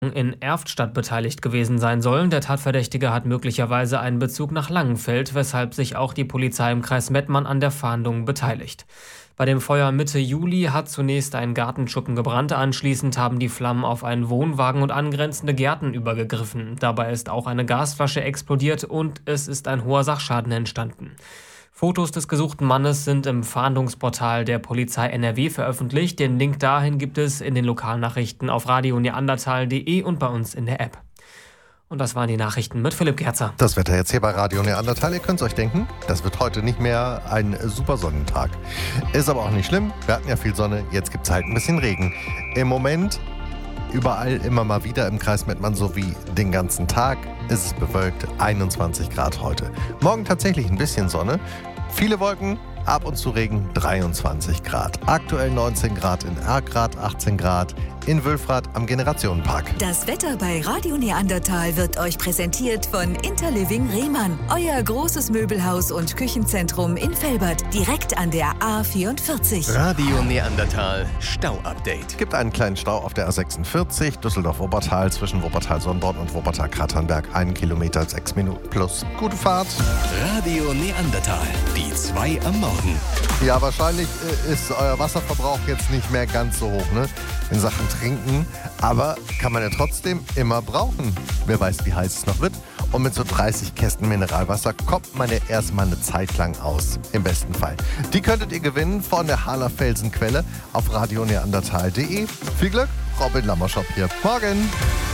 in Erftstadt beteiligt gewesen sein sollen. Der Tatverdächtige hat möglicherweise einen Bezug nach Langenfeld, weshalb sich auch die Polizei im Kreis Mettmann an der Fahndung beteiligt. Bei dem Feuer Mitte Juli hat zunächst ein Gartenschuppen gebrannt. Anschließend haben die Flammen auf einen Wohnwagen und angrenzende Gärten übergegriffen. Dabei ist auch eine Gasflasche explodiert und es ist ein hoher Sachschaden entstanden. Fotos des gesuchten Mannes sind im Fahndungsportal der Polizei NRW veröffentlicht. Den Link dahin gibt es in den Lokalnachrichten auf radioneandertal.de und bei uns in der App. Und das waren die Nachrichten mit Philipp Gerzer. Das Wetter jetzt hier bei Radio Neandertal. Ihr könnt es euch denken, das wird heute nicht mehr ein super Sonnentag. Ist aber auch nicht schlimm. Wir hatten ja viel Sonne, jetzt gibt es halt ein bisschen Regen. Im Moment überall immer mal wieder im Kreis Mettmann sowie den ganzen Tag ist es bewölkt, 21 Grad heute. Morgen tatsächlich ein bisschen Sonne, viele Wolken, ab und zu Regen, 23 Grad. Aktuell 19 Grad in Erkrath, 18 Grad in Wülfrath am Generationenpark. Das Wetter bei Radio Neandertal wird euch präsentiert von Interliving Rehmann. Euer großes Möbelhaus und Küchenzentrum in Velbert, direkt an der A44. Radio Neandertal Stau-Update. Gibt einen kleinen Stau auf der A46, Düsseldorf-Wuppertal zwischen Wuppertal-Sonnborn und Wuppertal-Kraternberg. 1 Kilometer, 6 Minuten plus. Gute Fahrt. Radio Neandertal, die 2 am Morgen. Ja, wahrscheinlich ist euer Wasserverbrauch jetzt nicht mehr ganz so hoch, ne? In Sachen Trinken. Aber kann man ja trotzdem immer brauchen. Wer weiß, wie heiß es noch wird. Und mit so 30 Kästen Mineralwasser kommt man ja erstmal eine Zeit lang aus. Im besten Fall. Die könntet ihr gewinnen von der Harler Felsenquelle auf radioneandertal.de. Viel Glück, Robin Lammerschop hier. Morgen!